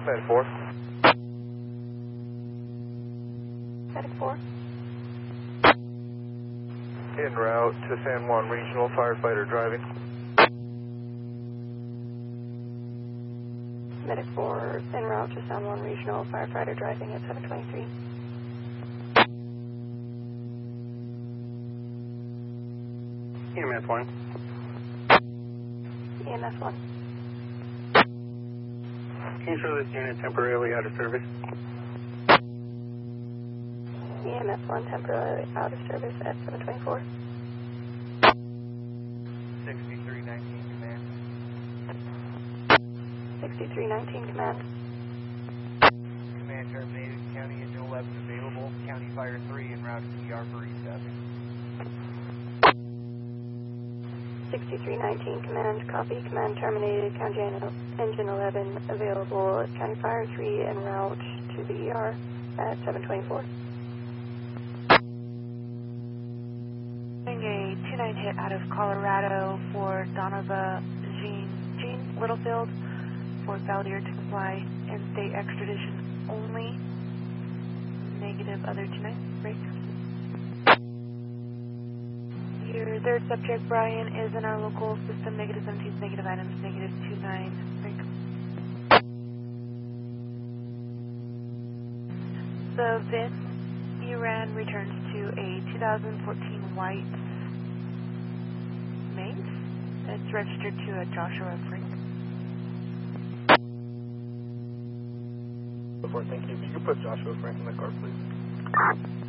Med 4. Medic 4. En route to San Juan Regional, firefighter driving. Medic 4 en route to San Juan Regional, firefighter driving at 723. EMS 1. EMS 1. Can you show this unit temporarily out of service? EMS 1 temporarily out of service at 724. 6319 command. 6319 command. Command terminated. County Engine 11 available. County Fire 3 en route to ER for restaffing. 6319 command. Copy. Command terminated. County Engine 11 available. County Fire 3 en route to the ER at 724. Doing a 2-9 hit out of Colorado for Donovan Jean Littlefield for failure to comply and state extradition only. Negative other 2-9. Break. Your third subject, Brian, is in our local system. Negative 17, negative items, negative 2-9. Break. So this ERAN returns to a 2014 white Mace. It's registered to a Joshua Frank. Before, thank you. If you could put Joshua Frank in the car, please.